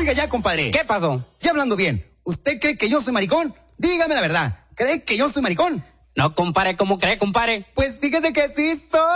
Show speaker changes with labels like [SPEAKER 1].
[SPEAKER 1] Oiga ya, compadre.
[SPEAKER 2] ¿Qué pasó?
[SPEAKER 1] Ya hablando bien, ¿usted cree que yo soy maricón? Dígame la verdad, ¿cree que yo soy maricón?
[SPEAKER 2] No, compadre, ¿cómo cree, compadre?
[SPEAKER 1] Pues fíjese que sí soy.